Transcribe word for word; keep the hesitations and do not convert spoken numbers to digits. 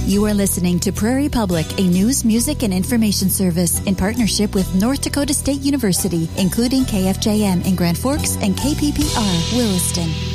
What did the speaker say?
You are listening to Prairie Public, a news, music, and information service in partnership with North Dakota State University, including K F J M in Grand Forks and K P P R Williston.